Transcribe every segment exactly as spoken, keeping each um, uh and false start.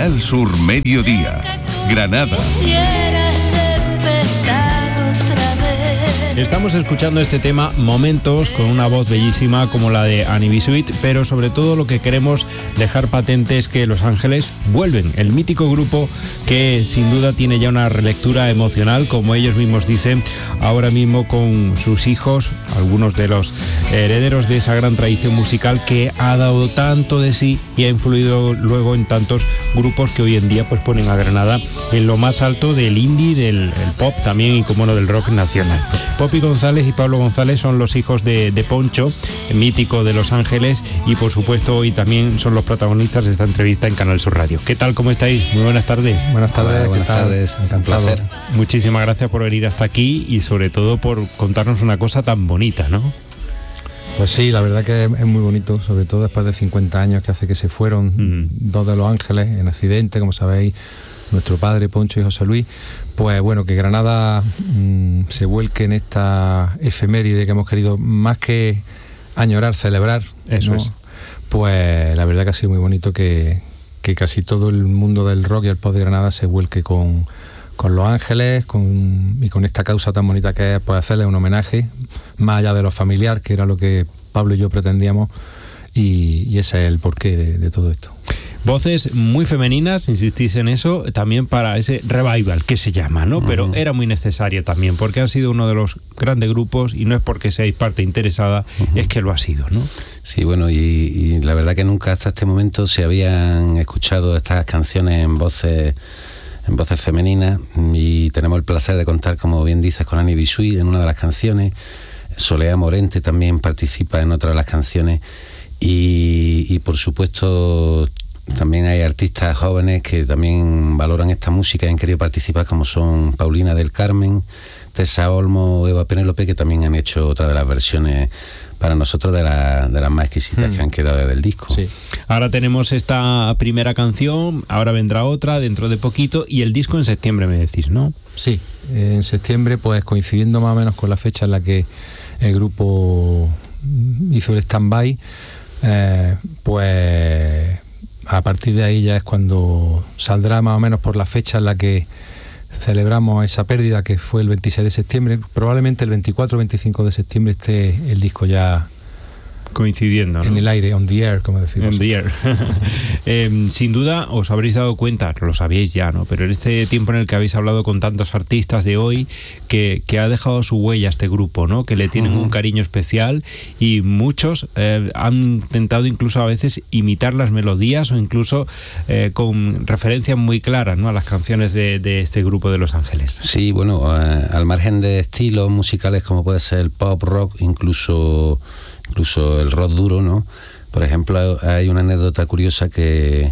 Canal Sur Mediodía, Granada. Estamos escuchando este tema Momentos con una voz bellísima como la de Annie B. Sweet, pero sobre todo lo que queremos dejar patente es que Los Ángeles vuelven, el mítico grupo que sin duda tiene ya una relectura emocional, como ellos mismos dicen, ahora mismo con sus hijos, algunos de los herederos de esa gran tradición musical que ha dado tanto de sí y ha influido luego en tantos grupos que hoy en día pues ponen a Granada en lo más alto del indie, del el pop también y como no del rock nacional. Popi González y Pablo González son los hijos de, de Poncho, mítico de Los Ángeles, y por supuesto hoy también son los protagonistas de esta entrevista en Canal Sur Radio. ¿Qué tal? ¿Cómo estáis? Muy buenas tardes. Buenas tardes. Hola, buenas tardes. Encantado. Un placer. Muchísimas gracias por venir hasta aquí y sobre todo por contarnos una cosa tan bonita, ¿no? Pues sí, la verdad que es, es muy bonito, sobre todo después de cincuenta años que hace que se fueron mm. dos de Los Ángeles en accidente, como sabéis, nuestro padre Poncho y José Luis. Pues bueno, que Granada mmm, se vuelque en esta efeméride que hemos querido más que añorar, celebrar. Eso ¿no? es. Pues la verdad que ha sido muy bonito que, que casi todo el mundo del rock y el pop de Granada se vuelque con, con Los Ángeles con, y con esta causa tan bonita que es pues, hacerle un homenaje, más allá de lo familiar, que era lo que Pablo y yo pretendíamos, y, y ese es el porqué de, de todo esto. Voces muy femeninas, insistís en eso, también para ese revival que se llama, ¿no? Uh-huh. Pero era muy necesario también, porque han sido uno de los grandes grupos y no es porque seáis parte interesada, uh-huh. es que lo ha sido, ¿no? Sí, bueno, y, y la verdad que nunca hasta este momento se habían escuchado estas canciones en voces en voces femeninas, y tenemos el placer de contar, como bien dices, con Annie B. Sweet en una de las canciones. Soledad Morente también participa en otra de las canciones, y, y por supuesto también hay artistas jóvenes que también valoran esta música y han querido participar, como son Paulina del Carmen, Tessa Olmo, Eva Penélope, que también han hecho otra de las versiones para nosotros de, la, de las más exquisitas mm. que han quedado del disco. Sí. Ahora tenemos esta primera canción, ahora vendrá otra dentro de poquito, y el disco en septiembre me decís, ¿no? Sí, en septiembre, pues coincidiendo más o menos con la fecha en la que el grupo hizo el stand-by, eh, pues a partir de ahí ya es cuando saldrá más o menos por la fecha en la que celebramos esa pérdida, que fue el veintiséis de septiembre. Probablemente el veinticuatro o veinticinco de septiembre esté el disco ya coincidiendo, ¿no? En el aire, on the air, como decimos. On the air. eh, sin duda os habréis dado cuenta, lo sabíais ya, ¿no? Pero en este tiempo en el que habéis hablado con tantos artistas de hoy, que, que ha dejado su huella este grupo, ¿no? Que le tienen uh-huh. un cariño especial, y muchos eh, han intentado incluso a veces imitar las melodías o incluso eh, con referencias muy claras, ¿no? A las canciones de, de este grupo de Los Ángeles. Sí, bueno, eh, al margen de estilos musicales como puede ser el pop, rock, incluso incluso el rock duro, ¿no? Por ejemplo, hay una anécdota curiosa que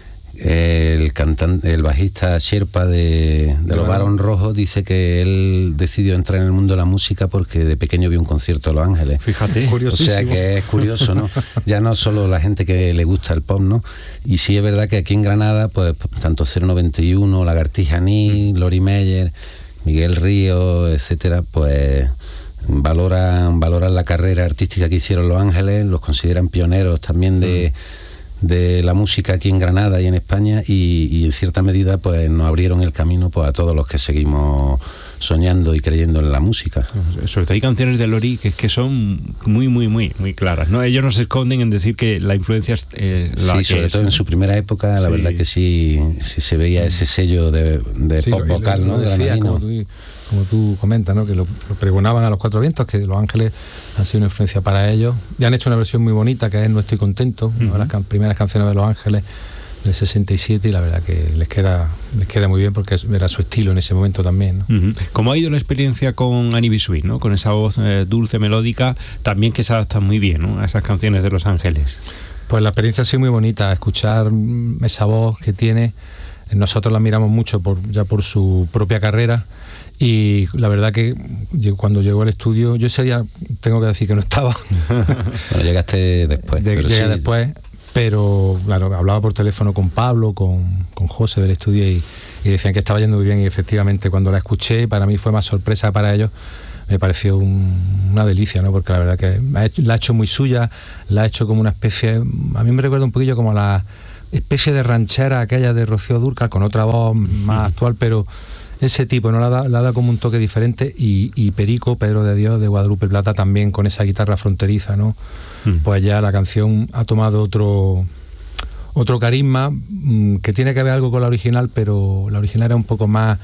el cantante, el bajista Sherpa de, de los Barón Rojos dice que él decidió entrar en el mundo de la música porque de pequeño vio un concierto de Los Ángeles. Fíjate. O sea que es curioso, ¿no? Ya no solo la gente que le gusta el pop, ¿no? Y sí es verdad que aquí en Granada, pues tanto cero noventa y uno, Lagartija Ní, mm. Lori Meyer, Miguel Ríos, etcétera, pues valoran valoran la carrera artística que hicieron Los Ángeles, los consideran pioneros también de, de la música aquí en Granada y en España, y, y en cierta medida pues nos abrieron el camino pues a todos los que seguimos soñando y creyendo en la música. Sobre todo hay canciones de Lori que, que son muy muy muy muy claras, ¿no? Ellos no se esconden en decir que la influencia es eh, la sí, que sobre es, todo ¿no? En su primera época, la sí. verdad que sí, sí se veía ese sello de, de sí, pop lo, vocal, lo, lo ¿no? Decía, como, tú, como tú comentas, ¿no? Que lo, lo pregonaban a los cuatro vientos, que Los Ángeles han sido una influencia para ellos, y han hecho una versión muy bonita que es No Estoy Contento, uh-huh. una de las can- primeras canciones de Los Ángeles del sesenta y siete, y la verdad que les queda les queda muy bien porque era su estilo en ese momento también, ¿no? Uh-huh. ¿Cómo ha ido la experiencia con Annie B. Sweet, ¿no? Con esa voz eh, dulce, melódica, también que se adapta muy bien, ¿no? A esas canciones de Los Ángeles? Pues la experiencia ha sido muy bonita, escuchar esa voz que tiene. Nosotros la miramos mucho por ya por su propia carrera, y la verdad que cuando llegó al estudio, yo ese día tengo que decir que no estaba. Bueno, llegaste después. De, pero llegué sí. después, pero claro, hablaba por teléfono con Pablo, con, con José del estudio, y, y decían que estaba yendo muy bien, y efectivamente cuando la escuché, para mí fue más sorpresa para ellos, me pareció un, una delicia, ¿no? Porque la verdad que la ha, hecho, la ha hecho muy suya, la ha hecho como una especie, a mí me recuerda un poquillo como a la especie de ranchera aquella de Rocío Dúrcal, con otra voz más actual, pero ese tipo, ¿no? Le da, le da como un toque diferente. Y, y Perico, Pedro de Dios, de Guadalupe Plata, también con esa guitarra fronteriza, ¿no? Mm. Pues ya la canción ha tomado otro otro carisma, mmm, que tiene que ver algo con la original, pero la original era un poco más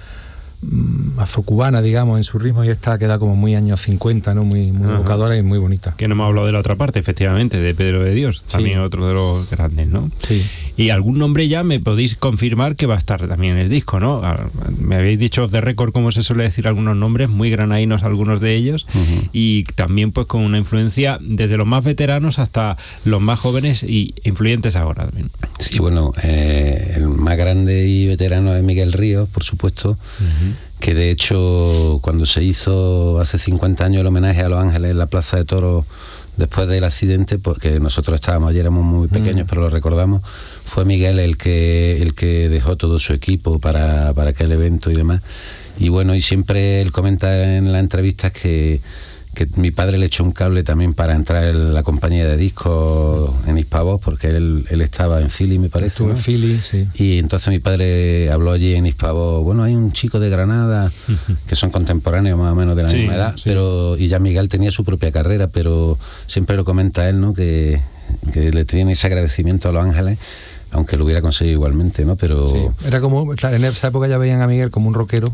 afrocubana, digamos, en su ritmo, y esta queda como muy años cincuenta, ¿no? Muy, muy evocadora y muy bonita. Que no me ha hablado de la otra parte, efectivamente, de Pedro de Dios, también sí. Otro de los grandes, ¿no? Sí. Y algún nombre ya me podéis confirmar que va a estar también en el disco, ¿no? Me habéis dicho off the record, como se suele decir, algunos nombres, muy granadinos algunos de ellos, uh-huh. Y también pues con una influencia desde los más veteranos hasta los más jóvenes y influyentes ahora también. Sí, bueno, eh, el más grande y veterano es Miguel Ríos, por supuesto, uh-huh. Que de hecho cuando se hizo hace cincuenta años el homenaje a Los Ángeles en la Plaza de Toros después del accidente, porque nosotros estábamos allí, éramos muy pequeños, mm. pero lo recordamos, fue Miguel el que el que dejó todo su equipo para, para aquel evento y demás. Y bueno, y siempre él comenta en las entrevistas que que mi padre le echó un cable también para entrar en la compañía de discos en Hispavoz, porque él, él estaba en Philly, me parece. Estuvo, ¿no? En Philly, sí. Y entonces mi padre habló allí en Hispavoz, bueno, hay un chico de Granada, que son contemporáneos más o menos de la sí, misma edad, sí. pero y ya Miguel tenía su propia carrera, pero siempre lo comenta él, ¿no? Que, que le tiene ese agradecimiento a Los Ángeles, aunque lo hubiera conseguido igualmente, ¿no? Pero sí. Era como, claro, en esa época ya veían a Miguel como un rockero,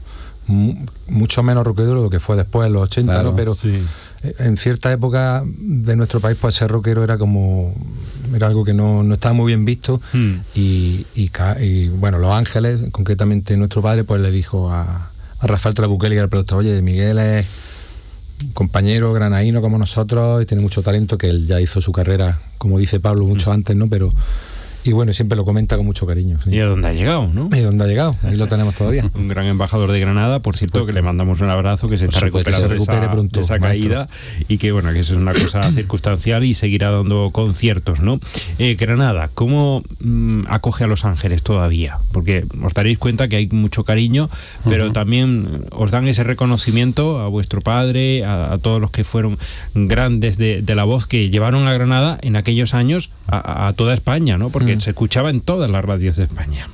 mucho menos rockero de lo que fue después en los ochenta, claro, ¿no? Pero sí. En cierta época de nuestro país, pues ser rockero era como era algo que no, no estaba muy bien visto. mm. y, y, y bueno, Los Ángeles, concretamente nuestro padre, pues le dijo a, a Rafael Trabuquel y al productor: oye, Miguel es compañero granadino como nosotros y tiene mucho talento, que él ya hizo su carrera, como dice Pablo, mucho mm. antes, ¿no? Pero y bueno, siempre lo comenta con mucho cariño. ¿Sí? Y a dónde ha llegado, ¿no? Y a dónde ha llegado, ahí lo tenemos todavía. Un gran embajador de Granada, por cierto, que le mandamos un abrazo, que se está recuperando de esa, pronto, de esa caída, y que bueno, que eso es una cosa circunstancial y seguirá dando conciertos, ¿no? Eh, Granada, ¿cómo mmm, acoge a Los Ángeles todavía? Porque os daréis cuenta que hay mucho cariño, pero uh-huh. también os dan ese reconocimiento a vuestro padre, a, a todos los que fueron grandes de, de la voz, que llevaron a Granada en aquellos años a, a toda España, ¿no? Porque se escuchaba en todas las radios de España.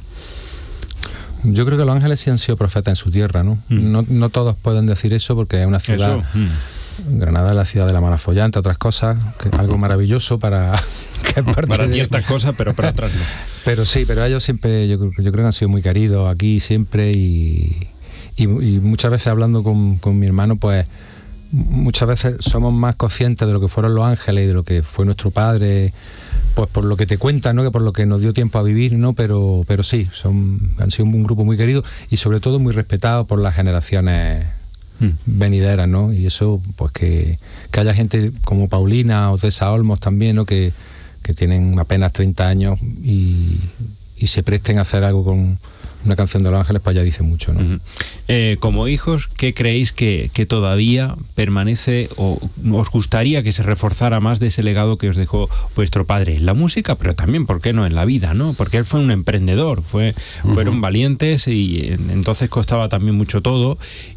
Yo creo que Los Ángeles sí han sido profetas en su tierra, ¿no? Mm. No, no todos pueden decir eso, porque es una ciudad... Mm. Granada es la ciudad de la mala follante, otras cosas, que es algo maravilloso para... que para ciertas de... cosas, pero para otras no. Pero sí, pero ellos siempre, yo, yo creo que han sido muy queridos aquí siempre, y, y, y muchas veces hablando con, con mi hermano, pues muchas veces somos más conscientes de lo que fueron Los Ángeles y de lo que fue nuestro padre, pues por lo que te cuentan, ¿no? Que por lo que nos dio tiempo a vivir, ¿no? Pero, pero sí, son, han sido un grupo muy querido y sobre todo muy respetado por las generaciones mm. venideras, ¿no? Y eso, pues que, que haya gente como Paulina o Tessa Olmos también, ¿no? Que, que tienen apenas treinta años y, y se presten a hacer algo con una canción de Los Ángeles, pues ya dice mucho, ¿no? Uh-huh. Eh, como hijos, ¿qué creéis que, que todavía permanece o os gustaría que se reforzara más de ese legado que os dejó vuestro padre en la música, pero también, ¿por qué no?, en la vida, ¿no? Porque él fue un emprendedor, fue, uh-huh. fueron valientes y en, entonces costaba también mucho todo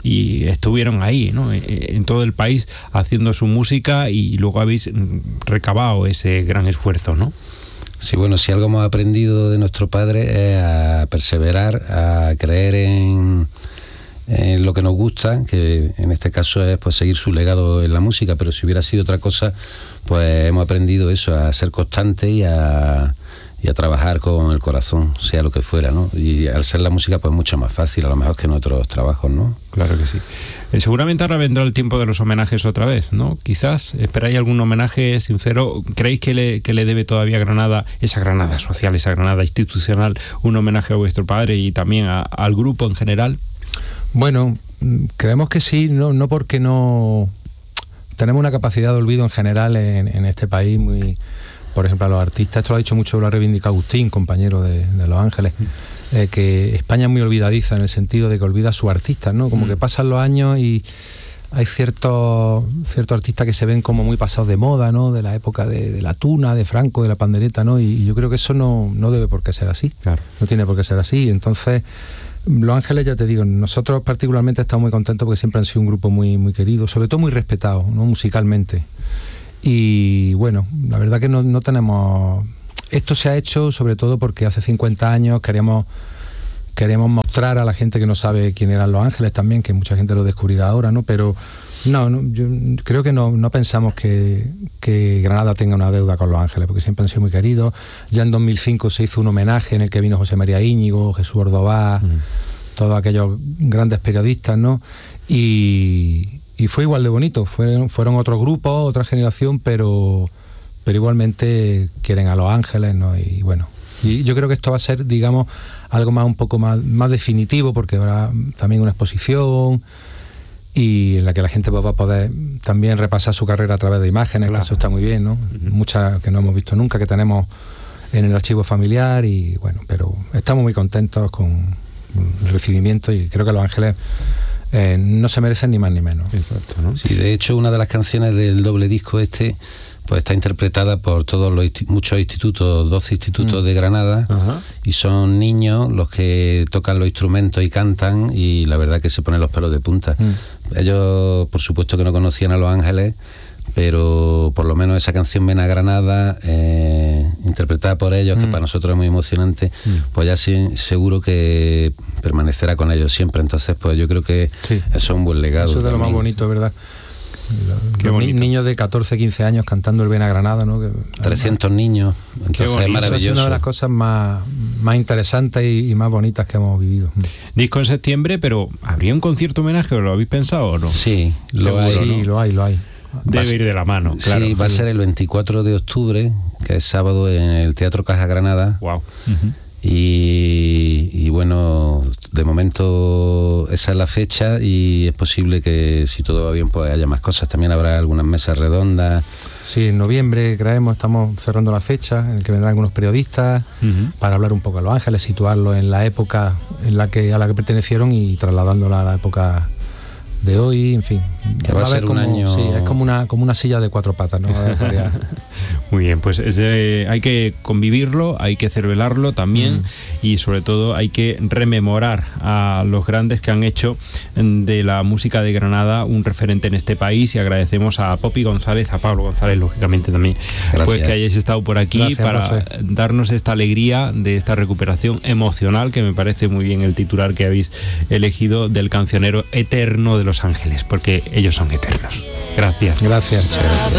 y estuvieron ahí, ¿no? En, en todo el país haciendo su música y luego habéis recabado ese gran esfuerzo, ¿no? Sí, bueno, si algo hemos aprendido de nuestro padre es a perseverar, a creer en, en lo que nos gusta, que en este caso es pues seguir su legado en la música, pero si hubiera sido otra cosa, pues hemos aprendido eso, a ser constante y a, y a trabajar con el corazón, sea lo que fuera, ¿no? Y al ser la música, pues mucho más fácil, a lo mejor que en otros trabajos, ¿no? Claro que sí. Eh, seguramente ahora vendrá el tiempo de los homenajes otra vez, ¿no? Quizás, ¿esperáis algún homenaje sincero? ¿Creéis que le, que le debe todavía a Granada, esa Granada social, esa Granada institucional, un homenaje a vuestro padre y también a, al grupo en general? Bueno, creemos que sí, no, no porque no... Tenemos una capacidad de olvido en general en, en este país muy... Por ejemplo, a los artistas, esto lo ha dicho mucho, lo ha reivindicado Agustín, compañero de, de Los Ángeles, eh, que España es muy olvidadiza en el sentido de que olvida a sus artistas, ¿no? Como mm. que pasan los años y hay ciertos ciertos artistas que se ven como muy pasados de moda, ¿no? De la época de, de la tuna, de Franco, de la pandereta, ¿no? Y, y yo creo que eso no, no debe por qué ser así. Claro. No tiene por qué ser así. Entonces, Los Ángeles, ya te digo, nosotros particularmente estamos muy contentos porque siempre han sido un grupo muy, muy querido, sobre todo muy respetado, ¿no? Musicalmente. Y bueno, la verdad que no, no tenemos esto se ha hecho sobre todo porque hace cincuenta años queríamos, queríamos mostrar a la gente que no sabe quién eran Los Ángeles también, que mucha gente lo descubrirá ahora, ¿no? Pero no, no yo creo que no, no pensamos que, que Granada tenga una deuda con Los Ángeles, porque siempre han sido muy queridos. Ya en dos mil cinco se hizo un homenaje en el que vino José María Íñigo, Jesús Ordovás, mm. todos aquellos grandes periodistas, ¿no? Y, y fue igual de bonito, fueron, fueron otros grupos, otra generación, pero, pero igualmente quieren a Los Ángeles, ¿no? Y bueno, y yo creo que esto va a ser, digamos, algo más un poco más, más definitivo, porque habrá también una exposición y en la que la gente va a poder también repasar su carrera a través de imágenes, claro. Que eso está muy bien, ¿no? Uh-huh. Muchas que no hemos visto nunca, que tenemos en el archivo familiar, y bueno, pero estamos muy contentos con el recibimiento y creo que Los Ángeles eh, no se merecen ni más ni menos. Exacto, ¿no? Sí, de hecho, una de las canciones del doble disco este pues está interpretada por todos los muchos institutos, doce institutos mm. de Granada. Ajá. Y son niños los que tocan los instrumentos y cantan, y la verdad que se ponen los pelos de punta. Mm. Ellos, por supuesto que no conocían a Los Ángeles, pero por lo menos esa canción Ven a Granada, eh, interpretada por ellos, mm. que para nosotros es muy emocionante, mm. pues ya sí, seguro que permanecerá con ellos siempre. Entonces, pues yo creo que sí. eso es un buen legado. Eso es de lo más bonito, ¿verdad? Qué los niños de catorce, quince años cantando el Ven a Granada, ¿no? Que, trescientos además, niños, entonces es maravilloso. Es una de las cosas más, más interesantes y, y más bonitas que hemos vivido. Disco en septiembre, pero ¿habría un concierto homenaje o lo habéis pensado o no? Sí, lo hay, sí, lo hay, lo hay. Debe ir de la mano, claro. Sí, va a ser el veinticuatro de octubre, que es sábado, en el Teatro Caja Granada. Wow. Uh-huh. Y, y bueno, de momento esa es la fecha, y es posible que si todo va bien pues haya más cosas. También habrá algunas mesas redondas. Sí, en noviembre creemos, estamos cerrando la fecha en el que vendrán algunos periodistas uh-huh. para hablar un poco de Los Ángeles, situarlo en la época en la que a la que pertenecieron y trasladándola a la época de hoy, en fin. Que va a ser como, un año... Sí, es como una, como una silla de cuatro patas, ¿no? Muy bien, pues es de, hay que convivirlo, hay que cervelarlo también, mm. y sobre todo hay que rememorar a los grandes que han hecho de la música de Granada un referente en este país, y agradecemos a Popi González, a Pablo González, lógicamente también, Gracias. Pues que hayáis estado por aquí. Gracias, para profe. Darnos esta alegría de esta recuperación emocional, que me parece muy bien el titular que habéis elegido, del cancionero eterno de Los Ángeles, porque ellos son eternos. Gracias. Gracias.